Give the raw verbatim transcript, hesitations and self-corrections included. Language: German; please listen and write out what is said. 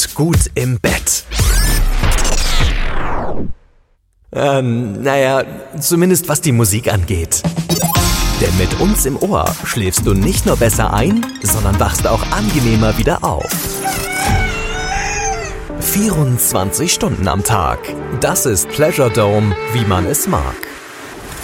und gut im Bett. Ähm, naja, zumindest was die Musik angeht. Denn mit uns im Ohr schläfst du nicht nur besser ein, sondern wachst auch angenehmer wieder auf. vierundzwanzig Stunden am Tag. Das ist Pleasure Dome, wie man es mag.